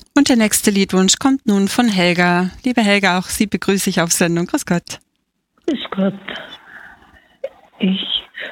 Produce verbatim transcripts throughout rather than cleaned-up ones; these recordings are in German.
Und der nächste Liedwunsch kommt nun von Helga. Liebe Helga, auch Sie begrüße ich auf Sendung. Grüß Gott. Grüß Gott. Ich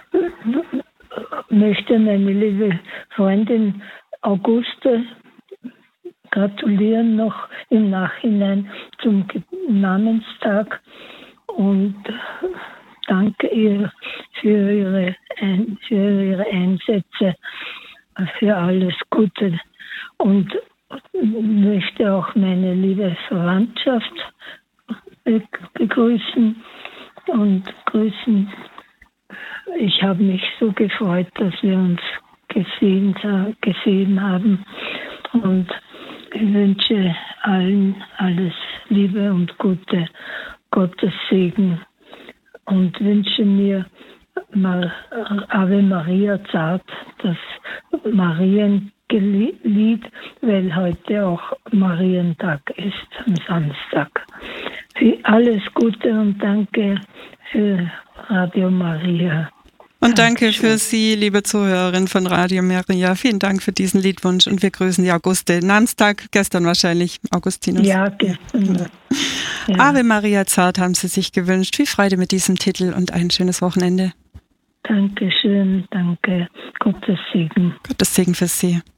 möchte meine liebe Freundin Auguste gratulieren noch im Nachhinein zum Namenstag und danke ihr für ihre, Ein- für ihre Einsätze, für alles Gute und möchte auch meine liebe Verwandtschaft begrüßen und grüßen. Ich habe mich so gefreut, dass wir uns gesehen, gesehen haben und ich wünsche allen alles Liebe und Gute, Gottes Segen und wünsche mir mal Ave Maria Zart, das Marienlied, weil heute auch Marientag ist, am Samstag. Für alles Gute und danke für Radio Maria. Und danke für Sie, liebe Zuhörerin von Radio Maria. Vielen Dank für diesen Liedwunsch und wir grüßen die Auguste. Namenstag gestern wahrscheinlich, Augustinus. Ja, gestern. Ja. Ave Maria Zart haben Sie sich gewünscht. Viel Freude mit diesem Titel und ein schönes Wochenende. Dankeschön, danke. Gottes Segen. Gottes Segen für Sie.